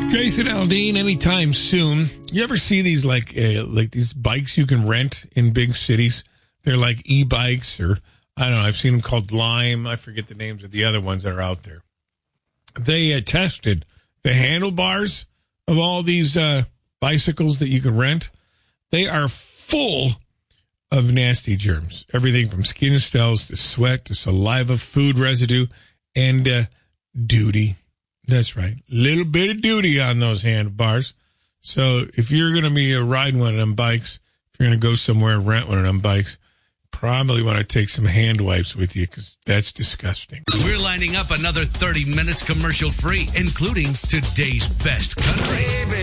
Jason Aldean, anytime soon. You ever see these like these bikes you can rent in big cities? They're like e-bikes, or I don't know. I've seen them called Lime. I forget the names of the other ones that are out there. They tested the handlebars of all these bicycles that you can rent. They are full of nasty germs. Everything from skin cells to sweat to saliva, food residue, and duty. That's right. Little bit of duty on those handlebars. So if you're going to be riding one of them bikes, if you're going to go somewhere and rent one of them bikes, probably want to take some hand wipes with you because that's disgusting. We're lining up another 30 minutes commercial free, including today's best country.